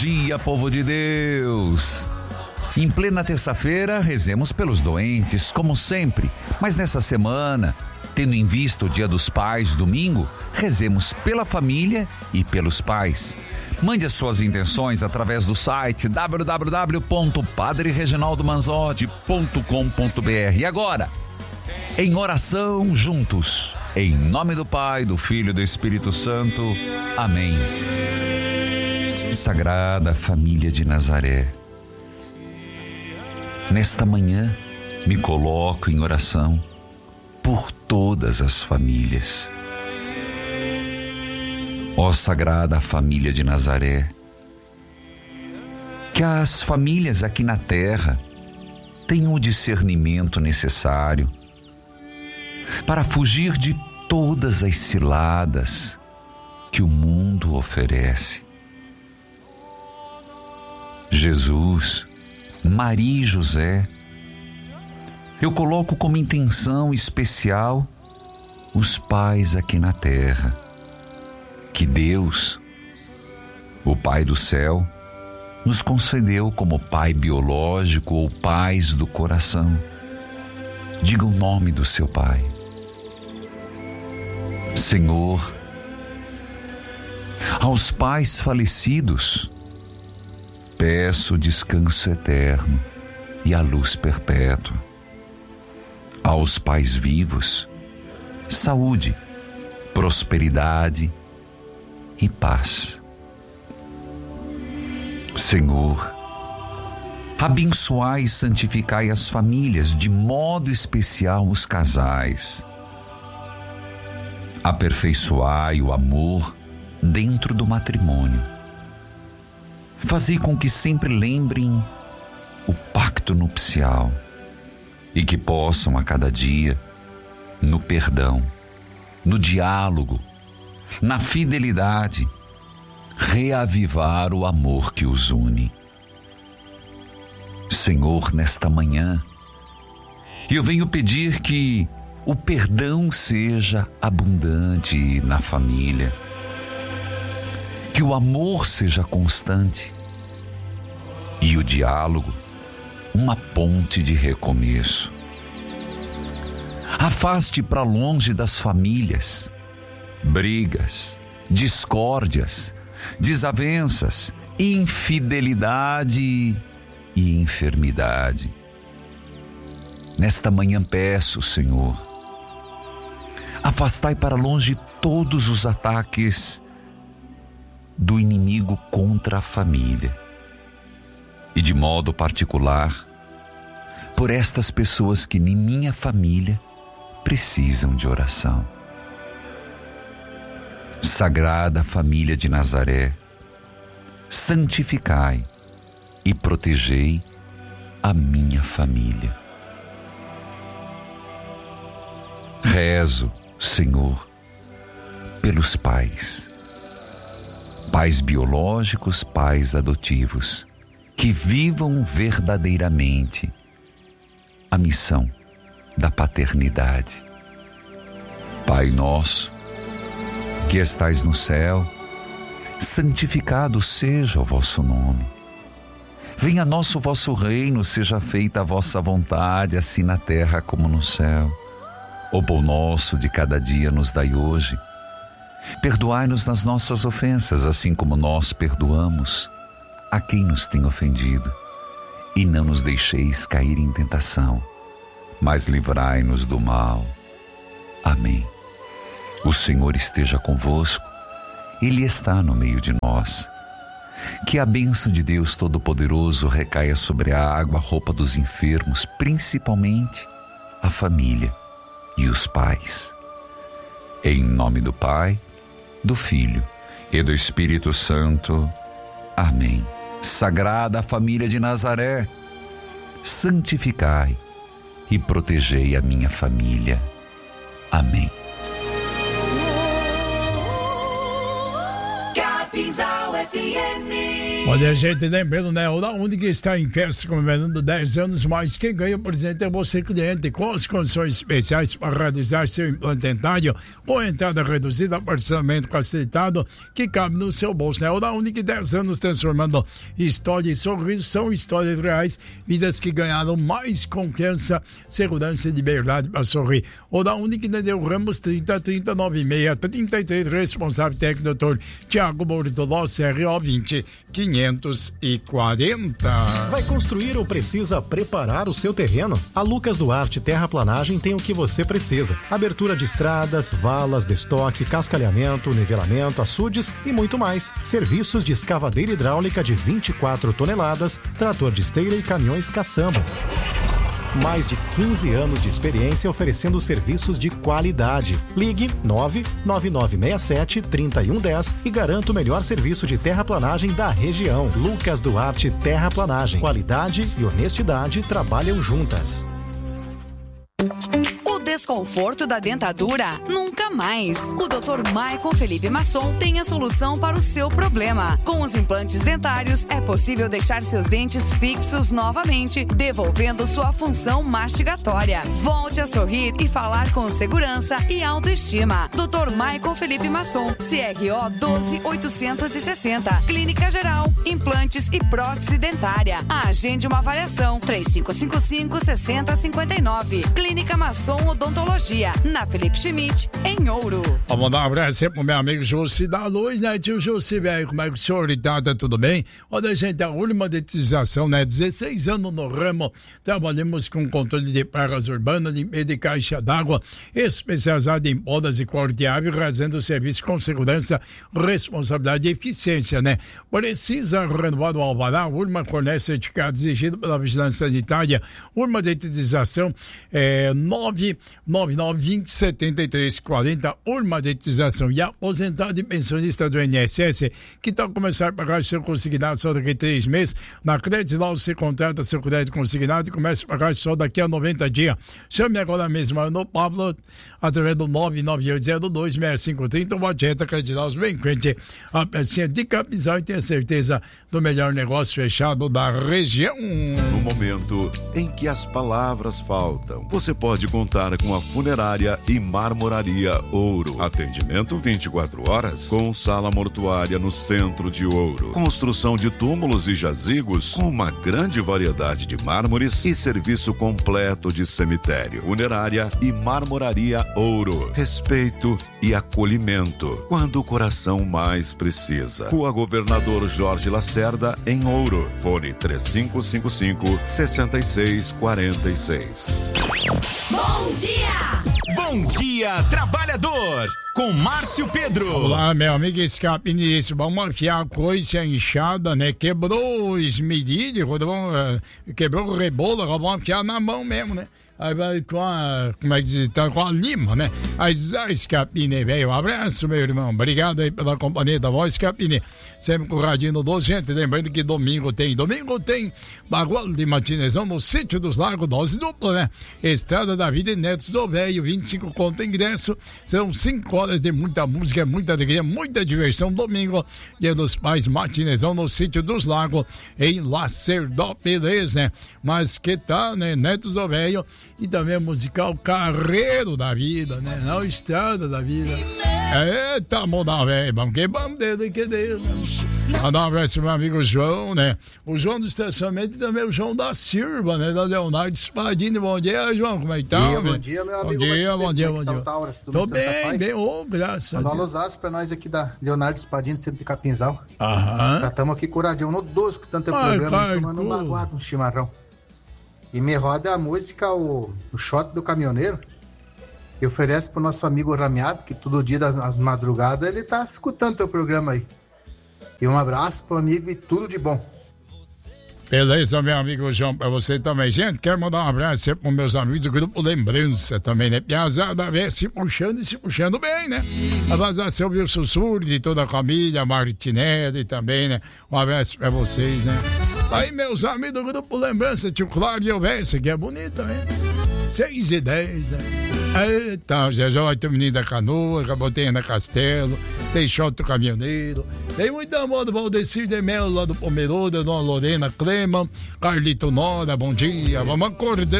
dia, povo de Deus. Em plena terça-feira, rezemos pelos doentes, como sempre. Mas nessa semana, tendo em vista o Dia dos Pais, domingo, rezemos pela família e pelos pais. Mande as suas intenções através do site www.padrereginaldomanzotti.com.br. E agora, em oração juntos, em nome do Pai, do Filho e do Espírito Santo. Amém. Sagrada Família de Nazaré, nesta manhã me coloco em oração por todas as famílias. Ó Sagrada Família de Nazaré, que as famílias aqui na terra tenham o discernimento necessário para fugir de todas as ciladas que o mundo oferece. Jesus, Maria e José, eu coloco como intenção especial os pais aqui na terra. Que Deus, o Pai do céu, nos concedeu como pai biológico ou pais do coração. Diga o nome do seu pai. Senhor, aos pais falecidos, peço descanso eterno e a luz perpétua. Aos pais vivos, saúde, prosperidade e paz. Senhor, abençoai e santificai as famílias, de modo especial os casais. Aperfeiçoai o amor dentro do matrimônio. Fazei com que sempre lembrem o pacto nupcial e que possam a cada dia, no perdão, no diálogo, na fidelidade, reavivar o amor que os une. Senhor, nesta manhã, eu venho pedir que o perdão seja abundante na família, que o amor seja constante e o diálogo uma ponte de recomeço. Afaste para longe das famílias brigas, discórdias, desavenças, infidelidade e enfermidade. Nesta manhã peço, Senhor, afastai para longe todos os ataques do inimigo contra a família e, de modo particular, por estas pessoas que em minha família precisam de oração. Sagrada Família de Nazaré, santificai e protegei a minha família. Rezo, Senhor, pelos pais biológicos, pais adotivos, que vivam verdadeiramente a missão da paternidade. Pai nosso, que estais no céu, santificado seja o vosso nome. Venha a nós o vosso reino, seja feita a vossa vontade, assim na terra como no céu. O pão nosso de cada dia nos dai hoje. Perdoai-nos nas nossas ofensas, assim como nós perdoamos a quem nos tem ofendido. E não nos deixeis cair em tentação, mas livrai-nos do mal. Amém. O Senhor esteja convosco, Ele está no meio de nós. Que a bênção de Deus Todo-Poderoso recaia sobre a água, a roupa dos enfermos, principalmente a família e os pais. Em nome do Pai, do Filho e do Espírito Santo. Amém. Sagrada Família de Nazaré, santificai e protegei a minha família. Amém. Capinzal FM. Olha, gente, lembrando, né? O da Única está em festa comemorando 10 anos, mas quem ganha o presente é você, cliente, com as condições especiais para realizar seu implante dentário, com entrada reduzida, parcelamento facilitado, que cabe no seu bolso, né? O da Única, 10 anos transformando história e sorriso, são histórias reais, vidas que ganharam mais confiança, segurança e liberdade para sorrir. O da Única, Nedeu Ramos, 30-39-6-33, responsável técnico, Dr. Tiago Bortoló, CRO 20 540. Vai construir ou precisa preparar o seu terreno? A Lucas Duarte Terraplanagem tem o que você precisa. Abertura de estradas, valas, destoque, cascalhamento, nivelamento, açudes e muito mais. Serviços de escavadeira hidráulica de 24 toneladas, trator de esteira e caminhões caçamba. Mais de 15 anos de experiência oferecendo serviços de qualidade. Ligue 99967-3110 e garanta o melhor serviço de terraplanagem da região. Lucas Duarte Terraplanagem. Qualidade e honestidade trabalham juntas. O desconforto da dentadura? Nunca mais. O Dr. Maicon Felipe Masson tem a solução para o seu problema. Com os implantes dentários, é possível deixar seus dentes fixos novamente, devolvendo sua função mastigatória. Volte a sorrir e falar com segurança e autoestima. Dr. Maicon Felipe Masson, CRO 12860. Clínica Geral, implantes e prótese dentária. Agende uma avaliação. 3555-6059. Clínica Masson Odontologia, na Felipe Schmidt, em Ouro. Vamos dar um abraço pro meu amigo José da Luz, né? Tio José, velho, como é que o senhor tá? Tá tudo bem? Olha, gente, a última monetização, né? 16 anos no ramo, trabalhamos com controle de pragas urbanas, limpeza de caixa d'água, especializado em podas e corte de árvore, realizando o serviço com segurança, responsabilidade e eficiência, né? Precisa renovar o alvará, Urma fornece certificado exigido pela Vigilância Sanitária, Urma dedetização, 999-20-73-40, Urmadetização e aposentado e pensionista do INSS que está começando a pagar seu consignado só daqui a 3 meses. Na Crédito Lá você contrata seu crédito consignado e começa a pagar só daqui a 90 dias. Chame agora mesmo no Pablo através do 998026530 ou agenda Crédito Lá bem crente a pecinha de Capizal e tenha certeza do melhor negócio fechado da região. No momento em que as palavras faltam, você pode contar com a Funerária e Marmoraria Ouro. Atendimento 24 horas com sala mortuária no centro de Ouro. Construção de túmulos e jazigos com uma grande variedade de mármores e serviço completo de cemitério. Funerária e Marmoraria Ouro. Respeito e acolhimento quando o coração mais precisa. Rua Governador Jorge Lacerda, em Ouro. Fone 3555-6646. Bom dia! Bom dia, trabalhador! Com Márcio Pedro. Olá, meu amigo Escapinista. Vamos afiar a coisa inchada, né? Quebrou os medilhos, quebrou o rebolo, agora vamos afiar na mão mesmo, né? Aí vai com a, como é que diz, tá com a lima, né? Aí Escapine, velho, um abraço, meu irmão. Obrigado aí pela companhia da voz, Escapine. Sempre com o radinho no 12, gente. Lembrando que domingo tem bagual de matinezão no Sítio dos Lagos, dose dupla, né? Estrada da Vida e Netos do Velho, 25 conto ingresso. São 5 horas de muita música, muita alegria, muita diversão. Domingo, Dia dos Pais, matinezão no Sítio dos Lagos, em Lacerdópolis, né? Mas que tal, né? Netos do Velho. E também musical Carreiro da Vida, né? Não Estrada da Vida. Eita, moda velho, vamos que vamos, dedo que dedo. Mandar um abraço pro meu amigo João, né? O João do estacionamento e também o João da Silva, né? Da Leonardo Spadini. Bom dia, João, como é que tá? Bom dia, meu amigo. Bom dia. Tô bem, graças a Deus. Mandar um abraço pra nós aqui da Leonardo Spadini, centro de Capinzal. Aham. Já estamos aqui curadinho no 12 com tanto programa, tomando um baguado, um chimarrão. E me roda a música, o Shot do Caminhoneiro, e oferece pro nosso amigo Rameado, que todo dia das madrugadas ele tá escutando teu programa aí. E um abraço pro amigo e tudo de bom. Beleza, meu amigo João, pra você também. Gente, quero mandar um abraço sempre pros meus amigos do Grupo Lembrança também, né? Piazada, se puxando bem, né? Abraço seu Wilson Surdi, de toda a família, Martinelli também, né? Um abraço pra vocês, né? Aí, meus amigos do Grupo Lembrança, tio Cláudio Elvessa, que é bonito, né? 6h10, né? Então, já vai ter o Menino da Canoa, Cabotena Castelo, tem Xoto Caminhoneiro, tem muito amor do Valdecir de Melo, lá do Pomerode, Dona Lorena Clema, Carlito Nora, bom dia, vamos acordar